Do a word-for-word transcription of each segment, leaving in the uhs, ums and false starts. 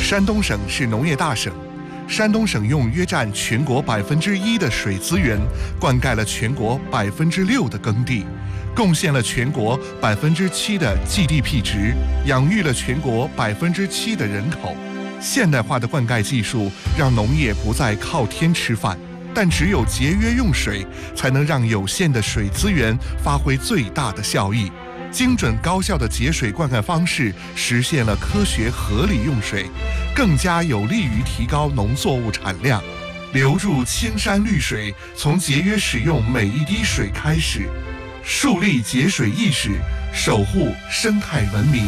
山东省是农业大省，山东省用约占全国百分之一的水资源，灌溉了全国百分之六的耕地，贡献了全国百分之七的 G D P 值，养育了全国百分之七的人口。现代化的灌溉技术让农业不再靠天吃饭，但只有节约用水，才能让有限的水资源发挥最大的效益。精准高效的节水灌溉方式实现了科学合理用水，更加有利于提高农作物产量。留住青山绿水，从节约使用每一滴水开始，树立节水意识，守护生态文明。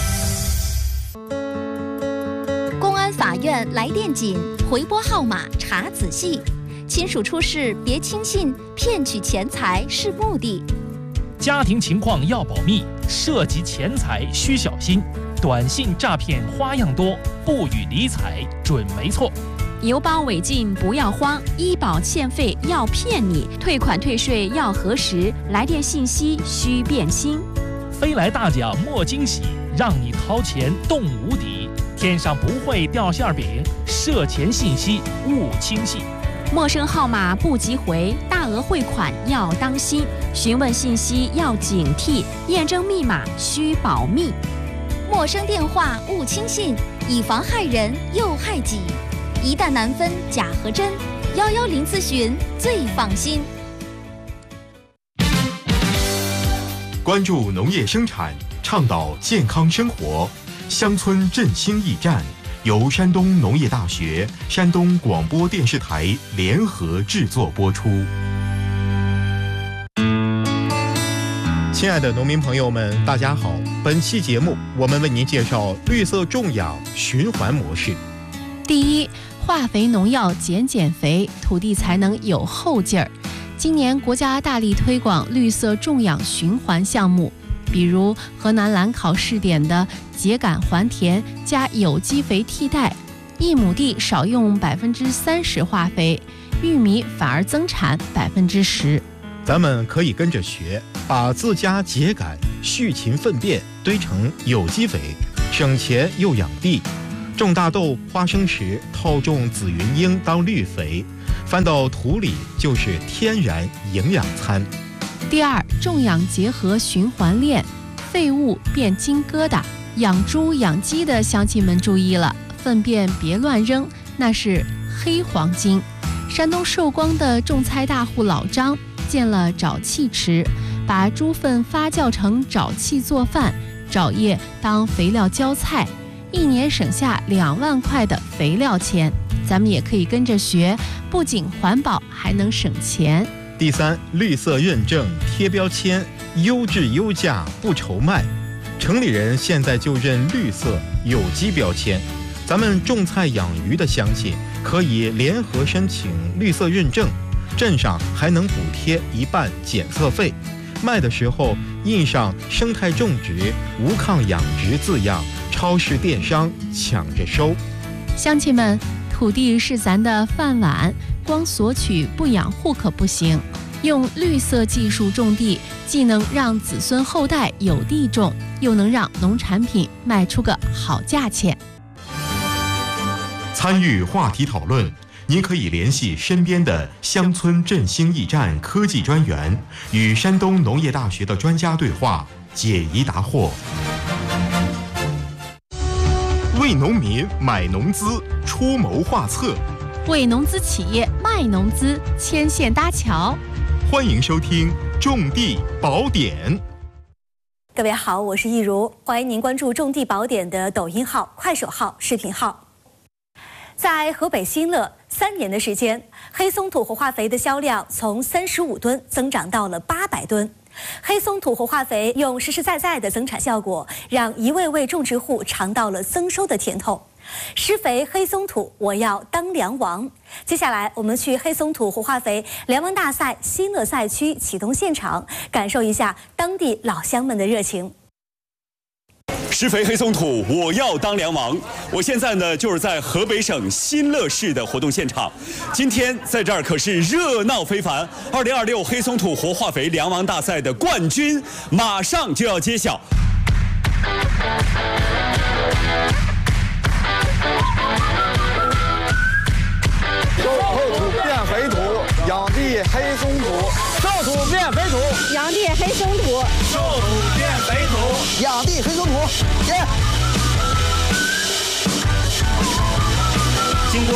公安法院来电紧，回拨号码查仔细，亲属出事别轻信，骗取钱财是目的。 家庭情况要保密，涉及钱财需小心。短信诈骗花样多，不予理睬准没错。 邮包违禁不要慌，医保欠费要骗你，退款退税要核实，来电信息需变心。 飞来大奖莫惊喜，让你掏钱动无敌。天上不会掉馅饼，涉钱信息勿轻信。 陌生号码不急回，大额汇款要当心，询问信息要警惕，验证密码需保密。 陌生电话勿轻信，以防害人又害己。一旦难分假和真，幺幺零咨询最放心。 关注农业生产，倡导健康生活，乡村振兴驿站。由山东农业大学、山东广播电视台联合制作播出。 亲爱的农民朋友们，大家好！本期节目我们为您介绍绿色种养循环模式。 第一，化肥农药减减肥，土地才能有后劲儿。今年国家大力推广绿色种养循环项目，比如河南兰考试点的秸秆还田加有机肥替代，一亩地少用百分之三十化肥，玉米反而增产百分之十。 咱们可以跟着学，把自家秸秆、畜禽粪便堆成有机肥，省钱又养地。种大豆、花生时套种紫云英当绿肥，翻到土里就是天然营养餐。 第二，种养结合循环链，废物变金疙瘩。养猪养鸡的乡亲们注意了，粪便别乱扔，那是黑黄金。山东寿光的种菜大户老张建了沼气池，把猪粪发酵成沼气做饭，沼液当肥料浇菜，一年省下两万块的肥料钱。咱们也可以跟着学，不仅环保，还能省钱。 第三，绿色认证贴标签，优质优价不愁卖。城里人现在就认绿色有机标签，咱们种菜养鱼的乡亲可以联合申请绿色认证，镇上还能补贴一半检测费。卖的时候印上生态种植、无抗养殖字样，超市电商抢着收。 乡亲们，土地是咱的饭碗，光索取不养护可不行。用绿色技术种地，既能让子孙后代有地种，又能让农产品卖出个好价钱。 参与话题讨论，您可以联系身边的乡村振兴驿站科技专员，与山东农业大学的专家对话，解疑答惑。为农民买农资，出谋划策； 为农资企业卖农资，牵线搭桥。 欢迎收听《种地宝典》。 各位好，我是易如，欢迎您关注《种地宝典》的抖音号、快手号、视频号。在河北新乐，三年的时间，黑松土活化肥的销量从三十五吨增长到了八百吨。黑松土活化肥用实实在在的增产效果，让一位位种植户尝到了增收的甜头。施肥黑松土，我要当粮王。接下来，我们去黑松土活化肥粮王大赛新乐赛区启动现场，感受一下当地老乡们的热情。 施肥黑松土，我要当粮王。我现在呢，就是在河北省新乐市的活动现场。今天在这儿可是热闹非凡。二零二六黑松土活化肥粮王大赛的冠军马上就要揭晓。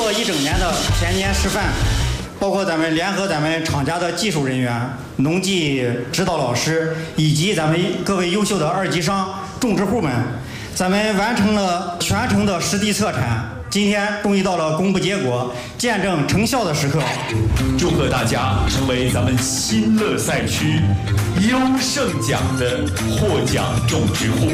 了一整年的田间示范，包括咱们联合咱们厂家的技术人员、农技指导老师以及咱们各位优秀的二级商、种植户们，咱们完成了全程的实地测产。今天终于到了公布结果、见证成效的时刻。 祝贺大家成为咱们新乐赛区优胜奖的获奖种植户。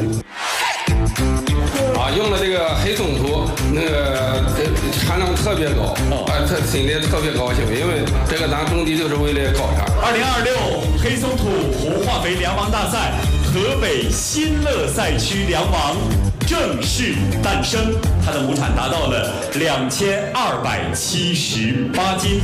啊，用了这个黑松土，那个产量特别高，啊，特心里特别高兴，因为这个咱种地就是为了高产。 二零二六黑松土活化肥粮王大赛河北新乐赛区粮王正式诞生，它的亩产达到了两千二百七十八斤。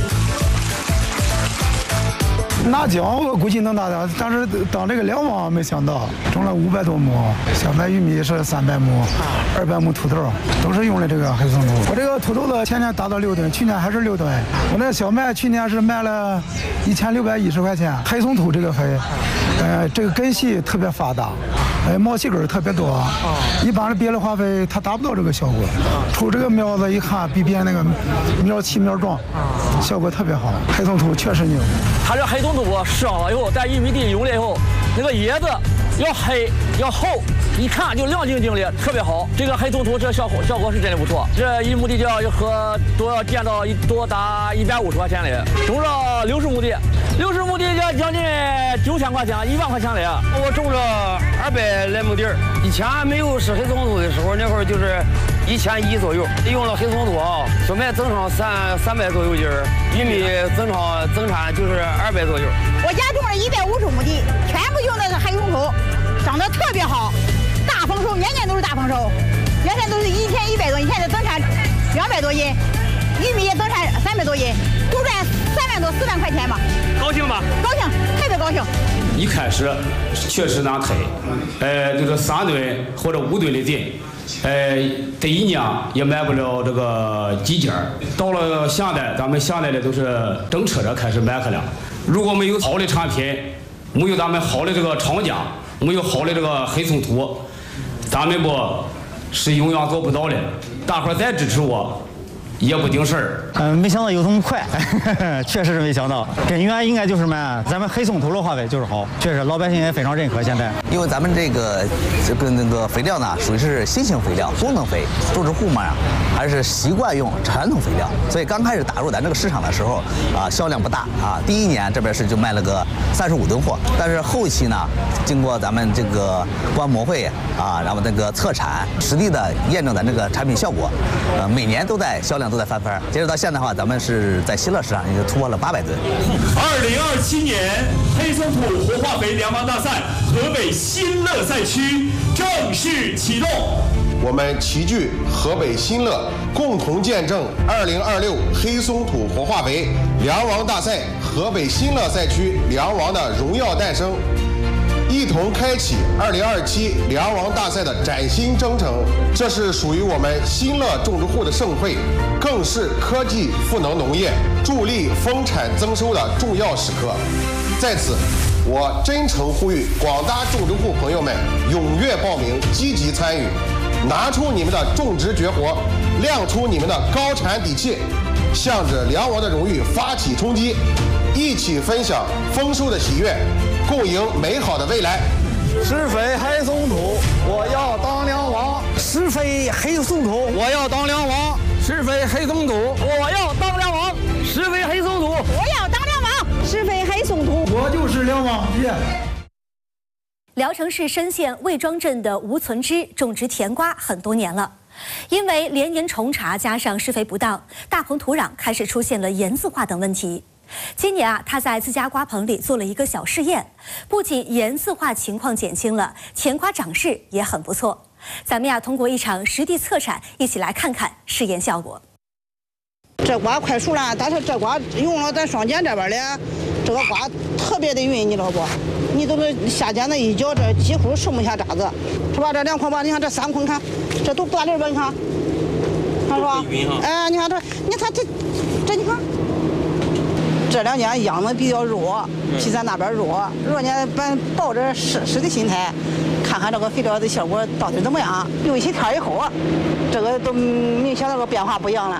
拿奖我估计能拿到，但是当这个粮王没想到，种了五百多亩，小麦、玉米是三百亩，二百亩土豆都是用的这个黑松土。我这个土豆子前年达到六吨，去年还是六吨。我那小麦去年是卖了一千六百一十块钱。黑松土这个肥，呃，这个根系特别发达，呃，毛细根特别多。一般的别的化肥它达不到这个效果。出这个苗子一看，比别人那个苗齐苗壮，效果特别好。黑松土确实牛。 它这黑松土生了以后，在玉米地用了以后，那个叶子要黑要厚，一看就亮晶晶的，特别好。这个黑松土这效果效果是真的不错。这一亩地就要和都要见到一多达一百五十块钱的，种了六十亩地，六十亩地要将近九千块钱，一万块钱的。我种了二百来亩地儿，以前没有施黑松土的时候，那会儿就是一千一左右。用了黑松土啊，小麦增长三三百左右斤儿，玉米增长增产就是二百左右。 我家种了一百五十亩地，全部用的是黑松土，长得特别好，大丰收，年年都是大丰收。原先都是一天一百多斤，现在增产两百多斤，玉米也增产三百多斤，多赚三万多四万块钱吧。 高兴吧？ 高兴，特别高兴。 一开始确实难推，呃，就是三吨或者五吨的进，呃，第一年也买不了这个几件儿。到了现在，咱们现在的都是整车的开始买去了。如果没有好的产品，没有咱们好的这个厂家，没有好的这个黑松土，咱们不是永远做不到的。大伙儿再支持我，也不顶事儿。 嗯，没想到有这么快，确实是没想到。根源应该就是嘛，咱们黑松土的化肥就是好，确实老百姓也非常认可。现在， 因为咱们这个这个那个肥料呢，属于是新型肥料，功能肥，种植户们啊还是习惯用传统肥料，所以刚开始打入咱这个市场的时候啊，销量不大啊。第一年这边是就卖了个三十五吨货，但是后期呢，经过咱们这个观摩会啊，然后那个测产，实地的验证咱这个产品效果，呃，每年都在销量都在翻番。截止到现在的话，咱们是在新乐市场已经突破了八百吨。 二零二七年黑松土活化肥粮王大赛河北新乐赛区正式启动。 我们齐聚河北新乐，共同见证二零二六黑松土活化肥粮王大赛河北新乐赛区粮王的荣耀诞生，一同开启二零二七粮王大赛的崭新征程。这是属于我们新乐种植户的盛会，更是科技赋能农业、助力丰产增收的重要时刻。在此，我真诚呼吁广大种植户朋友们踊跃报名，积极参与，拿出你们的种植绝活，亮出你们的高产底气，向着粮王的荣誉发起冲击，一起分享丰收的喜悦，共赢美好的未来。 施肥黑松土，我要当粮王；施肥黑松土，我要当粮王；施肥黑松土， 我要当粮王；施肥黑松土， 我要当粮王；施肥黑松土， 我就是粮王爷。 聊城市深县魏庄镇的吴存之种植甜瓜很多年了，因为连年虫查加上施肥不当，大棚土壤开始出现了盐渍化等问题。今年啊，他在自家瓜棚里做了一个小试验，不仅盐渍化情况减轻了，甜瓜长势也很不错。咱们呀，通过一场实地测产，一起来看看试验效果。 这瓜快熟了，但是这瓜用了咱双碱这边的，这个瓜特别的匀，你知道不？你都是下碱的一搅，这几乎剩不下渣子，是吧？这两筐吧，你看这三筐，看这都八粒吧？你看，看是吧？哎，你看这，你看这，这你看。这两年秧子比较弱，比咱那边弱。弱呢，咱抱着试试的心态，看看这个肥料的效果到底怎么样。有一些天以后，这个都明显那个变化不一样了。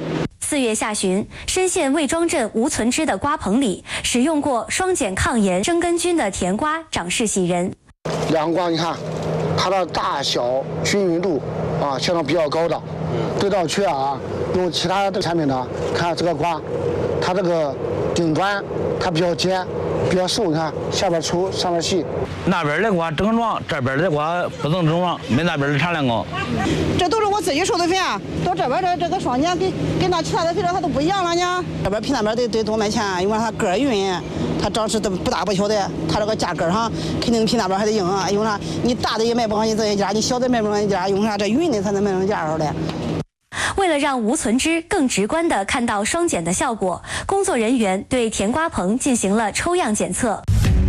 四月下旬，深县魏庄镇吴存之的瓜棚里，使用过双碱抗炎生根菌的甜瓜长势喜人。 两个瓜你看，它的大小均匀度啊，相当比较高的。对照区啊，用其他的产品呢，看这个瓜，它这个顶端它比较尖，比较瘦，你看下边粗，上面细。 那边的瓜整壮，这边的瓜不能整壮，没那边的产量高。 这都是我自己收的肥啊，到这边的这个双碱跟跟那其他的肥料它都不一样了呢。这边比那边得得多卖钱，因为它个儿匀，它长势都不大不小的，它这个价格上肯定比那边还得硬啊。因为啥？你大的也卖不上你这一家，你小的卖不上一家，因为啥？这匀的才能卖上价上的。 为了让吴存之更直观地看到双碱的效果，工作人员对甜瓜棚进行了抽样检测。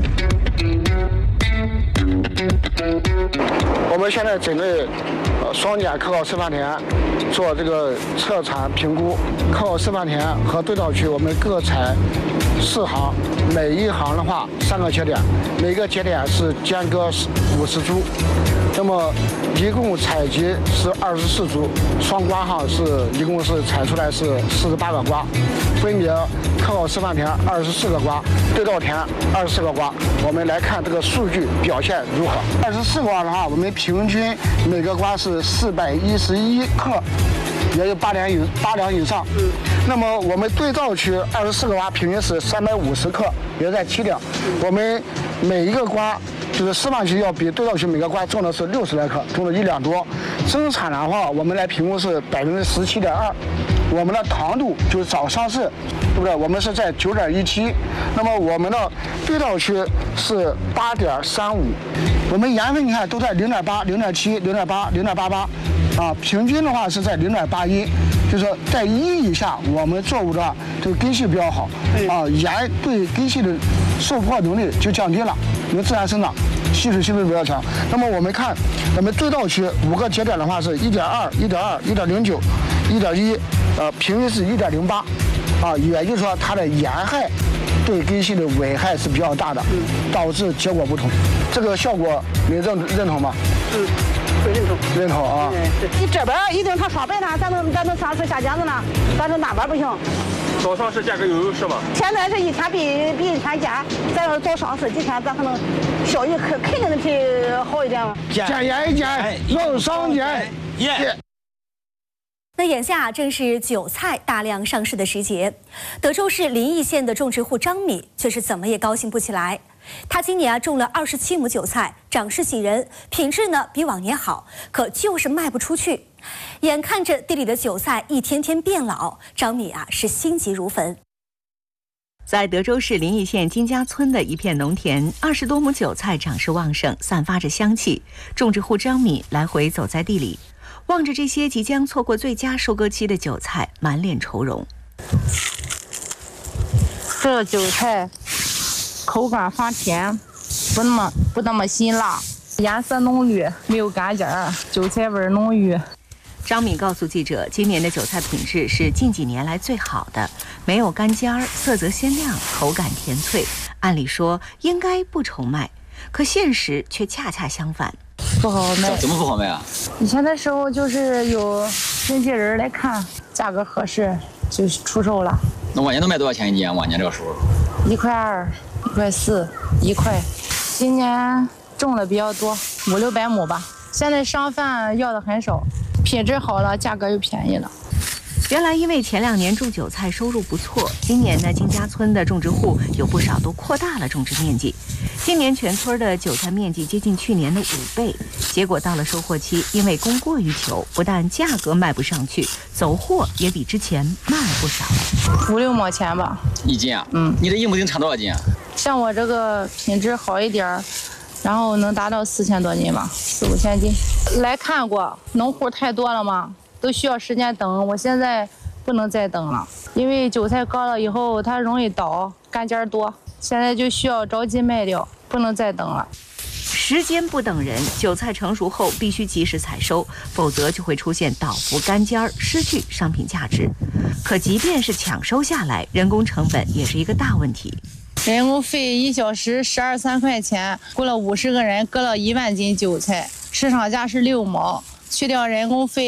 我们现在针对呃双碱可考示范田做这个测产评估，可考示范田和对照区我们各采四行，每一行的话三个节点，每个节点是间隔五十株，那么一共采集是二十四株，双瓜哈是一共是采出来是四十八个瓜，分别可考示范田二十四个瓜，对照田二十四个瓜，我们来看这个数据表现如何。二十四瓜的话，我们平均每个瓜是四百一十一克，也有八两以八两以上。嗯。那么我们对照区二十四个瓜平均是三百五十克，也在七两。我们每一个瓜就是示范区要比对照区每个瓜重的是六十来克，重了一两多。生产的话，我们来评估是百分之十七点二。我们的糖度就是早上市，对不对？我们是在九点一七。那么我们的对照区是八点三五。我们盐分你看都在零点八、零点七、零点八、零点八八，啊，平均的话是在零点八一，就是在一以下，我们作物的这个根系比较好，啊，盐对根系的受破能力就降低了，因为自然生长，吸水性能比较强。那么我们看我们对照区五个节点的话是一点二、一点二、一点零九、一点一，呃，平均是一点零八，啊，也就是说它的盐害对根系的危害是比较大的，导致结果不同。这个效果你认认同吗？ 嗯，会认同。 认同啊。 你这边一定它双倍呢，咱能咱能上市下架子呢，但是那边不行。 早上市价格有优势吗？ 现在是一天比比一天价，咱要是早上市几天，咱可能效益肯肯定的比好一点嘛。 减盐一减，用双减耶。 那眼下正是韭菜大量上市的时节，德州市临沂县的种植户张米却是怎么也高兴不起来。他今年啊种了二十七亩韭菜，长势喜人，品质呢比往年好，可就是卖不出去。眼看着地里的韭菜一天天变老，张米啊是心急如焚。 在德州市临沂县金家村的一片农田，二十多亩韭菜长势旺盛，散发着香气。种植户张米来回走在地里，望着这些即将错过最佳收割期的韭菜，满脸愁容。 这韭菜口感发甜，不那么不那么辛辣，颜色浓绿，没有干尖儿，韭菜味浓郁。 张敏告诉记者，今年的韭菜品质是近几年来最好的，没有干尖儿，色泽鲜亮，口感甜脆。按理说应该不愁卖，可现实却恰恰相反。 不好卖。 怎么不好卖啊？ 以前的时候就是有亲戚人来看，价格合适就出售了。 那往年都卖多少钱一斤？往年这个时候， 一块二、一块四、一块。今年种的比较多，五六百亩吧。现在商贩要的很少，品质好了，价格又便宜了。 原来因为前两年种韭菜收入不错，今年呢金家村的种植户有不少都扩大了种植面积。今年全村的韭菜面积接近去年的五倍，结果到了收获期，因为供过于求，不但价格卖不上去，走货也比之前慢了不少。 五六毛钱吧， 一斤啊？ 嗯， 你这一亩能产多少斤啊？ 像我这个品质好一点，然后能达到四千多斤吧，四五千斤。来看过，农户太多了嘛，都需要时间等。我现在不能再等了，因为韭菜割了以后它容易倒，干尖多，现在就需要着急卖掉，不能再等了。 时间不等人，韭菜成熟后必须及时采收，否则就会出现倒伏干尖儿，失去商品价值。可即便是抢收下来，人工成本也是一个大问题。 人工费一小时十二三块钱，雇了五十个人，割了一万斤韭菜，市场价是六毛，去掉人工费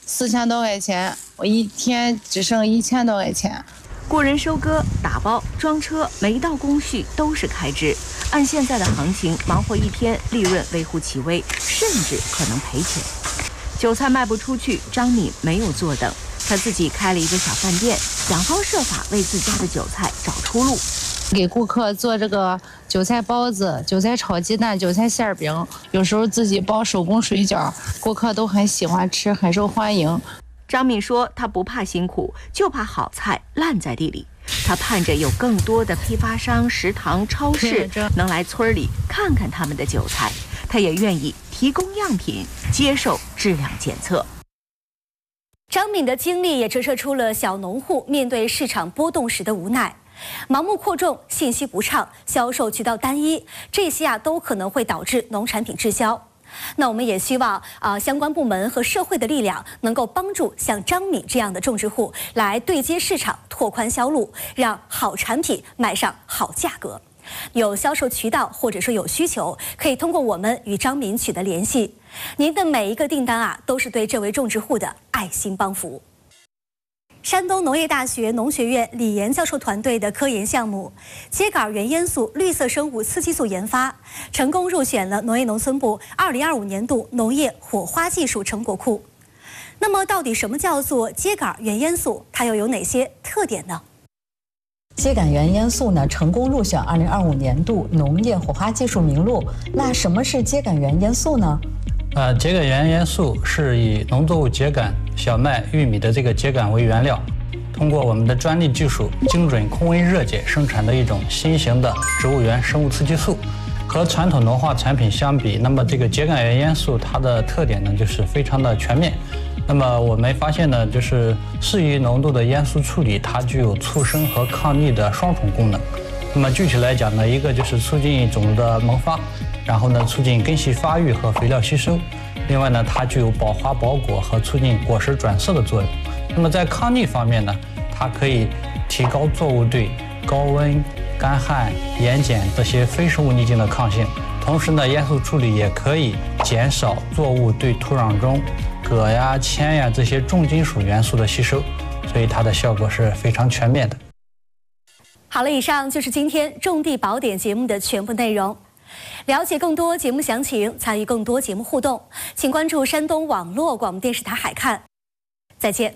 四千多块钱，我一天只剩一千多块钱。 雇人收割、打包、装车，每一道工序都是开支。按现在的行情，忙活一天，利润微乎其微，甚至可能赔钱。韭菜卖不出去，张敏没有坐等，他自己开了一个小饭店，想方设法为自家的韭菜找出路。 给顾客做这个韭菜包子、韭菜炒鸡蛋、韭菜馅饼，有时候自己包手工水饺，顾客都很喜欢吃，很受欢迎。 张敏说，他不怕辛苦，就怕好菜烂在地里。他盼着有更多的批发商、食堂、超市能来村里看看他们的韭菜，他也愿意提供样品，接受质量检测。 张敏的经历也折射出了小农户面对市场波动时的无奈。盲目扩种、信息不畅、销售渠道单一，这些啊都可能会导致农产品滞销。那我们也希望啊、呃、相关部门和社会的力量能够帮助像张敏这样的种植户来对接市场，拓宽销路，让好产品卖上好价格。有销售渠道或者说有需求，可以通过我们与张敏取得联系。您的每一个订单啊，都是对这位种植户的爱心帮扶。山东农业大学农学院李岩教授团队的科研项目秸秆原烟素绿色生物刺激素研发，成功入选了农业农村部二零二五年度农业火花技术成果库。那么，到底什么叫做秸秆原烟素？它又有哪些特点呢？ 秸秆原烟素呢，成功入选二零二五年度农业火花技术名录。那什么是秸秆原烟素呢？ 呃，秸秆原烟素是以农作物秸秆、小麦、玉米的这个秸秆为原料，通过我们的专利技术精准空温热解生产的一种新型的植物源生物刺激素。和传统农化产品相比，那么这个秸秆原烟素它的特点呢，就是非常的全面。那么我们发现呢，就是适宜浓度的烟素处理，它具有促生和抗逆的双重功能。那么具体来讲呢，一个就是促进种子的萌发，然后呢，促进根系发育和肥料吸收。另外呢，它具有保花保果和促进果实转色的作用。那么在抗逆方面呢，它可以提高作物对高温、干旱、盐碱这些非生物逆境的抗性。同时呢，烟素处理也可以减少作物对土壤中铬呀、铅呀这些重金属元素的吸收，所以它的效果是非常全面的。 好了，以上就是今天《种地宝典》节目的全部内容。了解更多节目详情，参与更多节目互动，请关注山东网络广播电视台海看。再见。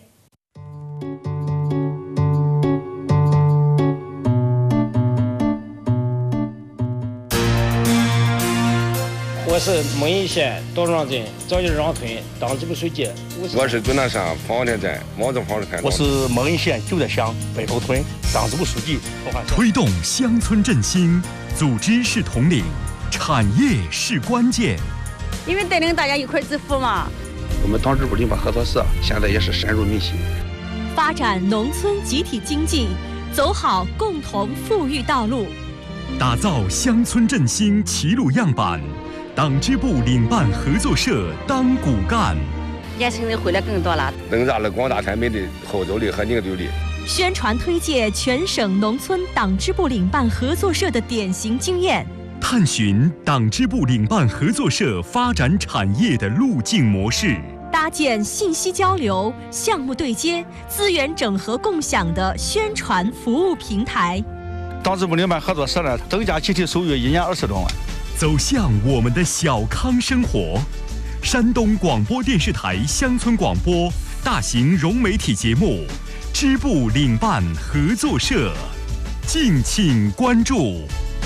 我是蒙邑县道庄镇枣井庄村党支部书记。 我是终南山方田镇毛泽房开。 我是蒙邑县九寨乡北头村党支部书记。 推动乡村振兴，组织是统领，产业是关键。 因为带领大家一块致富嘛。 我们党支部林办合作社现在也是深入民心， 发展农村集体经济，走好共同富裕道路， 打造乡村振兴齐鲁样板。党支部领办合作社当骨干， 年轻人回来更多了， 增大了广大产品的后走力和凝聚力。 宣传推介全省农村党支部领办合作社的典型经验， 探寻党支部领办合作社发展产业的路径模式， 搭建信息交流、项目对接、资源整合共享的宣传服务平台。 党支部领办合作社呢，增加集体收入一年二十多万。 走向我们的小康生活。山东广播电视台乡村广播大型融媒体节目支部领办合作社，敬请关注。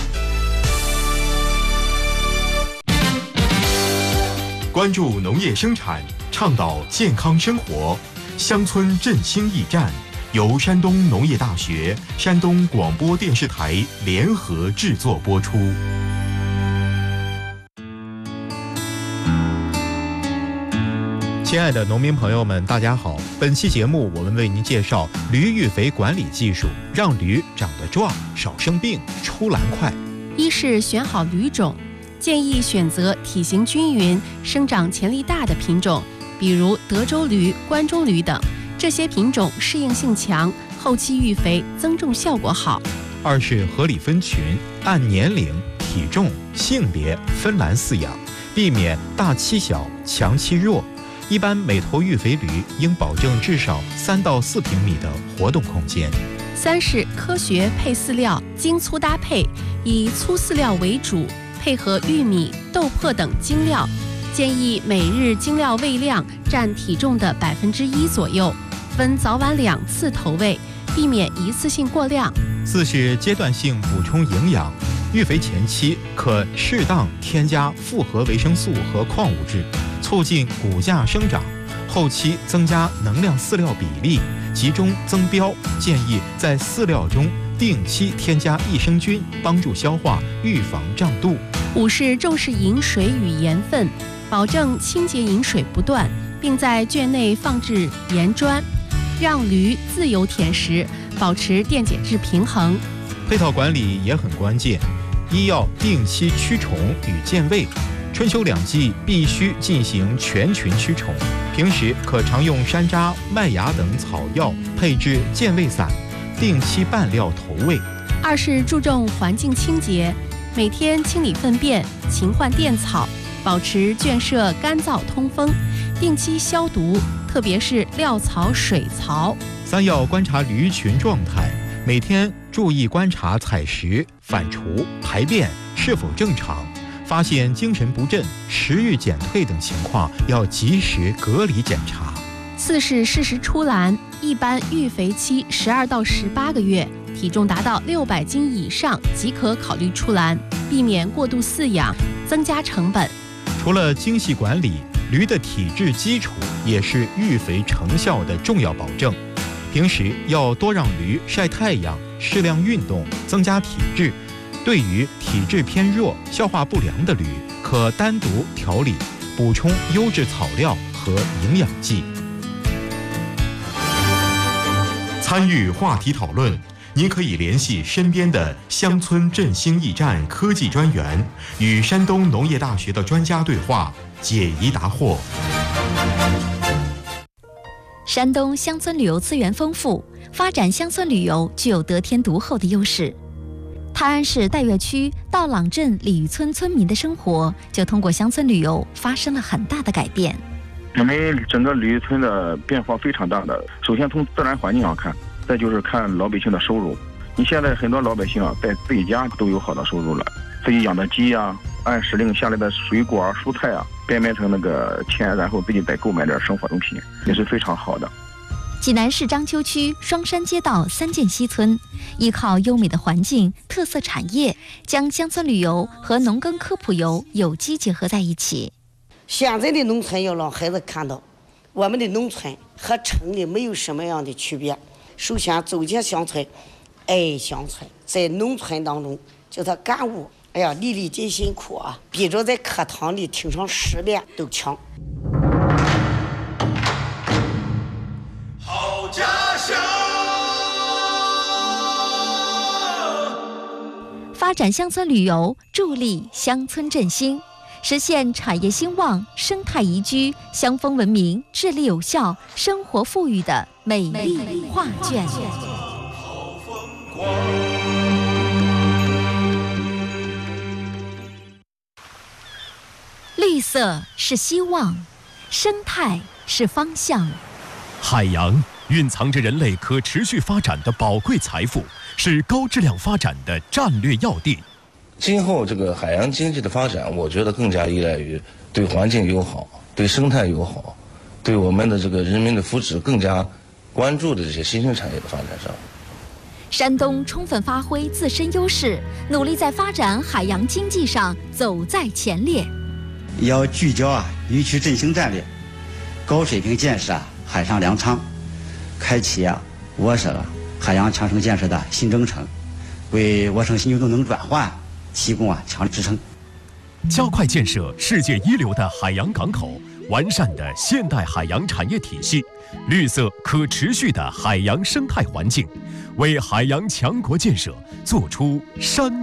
关注农业生产，倡导健康生活，乡村振兴驿站由山东农业大学、山东广播电视台联合制作播出。 亲爱的农民朋友们，大家好！本期节目我们为您介绍驴育肥管理技术，让驴长得壮，少生病，出栏快。 一是选好驴种，建议选择体型均匀、生长潜力大的品种，比如德州驴、关中驴等，这些品种适应性强，后期育肥增重效果好。 二是合理分群，按年龄、体重、性别分栏饲养，避免大欺小、强欺弱。 一般每头育肥驴应保证至少三到四平米的活动空间。 三是科学配饲料，精粗搭配，以粗饲料为主，配合玉米、豆粕等精料。建议每日精料喂量占体重的百分之一左右，分早晚两次投喂，避免一次性过量。 四是阶段性补充营养，育肥前期可适当添加复合维生素和矿物质，促进骨架生长；后期增加能量饲料比例，集中增标。建议在饲料中定期添加益生菌，帮助消化，预防胀肚。 五是重视饮水与盐分，保证清洁饮水不断，并在圈内放置盐砖，让驴自由舔食，保持电解质平衡。 配套管理也很关键，一要定期驱虫与健胃，春秋两季必须进行全群驱虫，平时可常用山楂、麦芽等草药配制健胃散，定期拌料投喂。 二是注重环境清洁，每天清理粪便，勤换垫草，保持圈舍干燥通风，定期消毒，特别是料槽、水槽。 三要观察驴群状态，每天注意观察采食、反刍、排便是否正常，发现精神不振、食欲减退等情况，要及时隔离检查。 四是适时出栏，一般育肥期十二到十八个月，体重达到六百斤以上即可考虑出栏，避免过度饲养，增加成本。 除了精细管理，驴的体质基础也是育肥成效的重要保证。平时要多让驴晒太阳，适量运动，增加体质。对于体质偏弱、消化不良的驴，可单独调理，补充优质草料和营养剂。 参与话题讨论，您可以联系身边的乡村振兴驿站科技专员，与山东农业大学的专家对话，解疑答惑。 山东乡村旅游资源丰富，发展乡村旅游具有得天独厚的优势。泰安市岱岳区道朗镇鲤鱼村村民的生活，就通过乡村旅游发生了很大的改变。 我们整个鲤鱼村的变化非常大的，首先从自然环境上看，再就是看老百姓的收入。你现在很多老百姓啊，在自己家都有好的收入了，自己养的鸡啊，按时令下来的水果啊、蔬菜啊，变卖成那个钱，然后自己再购买点生活用品，也是非常好的。 济南市章丘区双山街道三涧西村，依靠优美的环境、特色产业，将乡村旅游和农耕科普游有机结合在一起。 现在的农村要让孩子看到，我们的农村和城里没有什么样的区别。首先走进乡村，爱乡村，在农村当中叫他感悟，哎呀，粒粒皆辛苦啊，比着在课堂里听上十遍都强。 好家乡， 发展乡村旅游，助力乡村振兴，实现产业兴旺、生态宜居、乡风文明、治理有效、生活富裕的美丽画卷。绿色是希望，生态是方向。 海洋蕴藏着人类可持续发展的宝贵财富，是高质量发展的战略要地。 今后这个海洋经济的发展，我觉得更加依赖于对环境友好、对生态友好、对我们的这个人民的福祉更加关注的这些新兴产业的发展上。 山东充分发挥自身优势，努力在发展海洋经济上走在前列。 要聚焦啊渔区振兴战略，高水平建设啊海上粮仓，开启啊我省海洋强省建设的新征程，为我省新旧动能转换提供啊强力支撑。 加快建设世界一流的海洋港口，完善的现代海洋产业体系，绿色可持续的海洋生态环境，为海洋强国建设做出山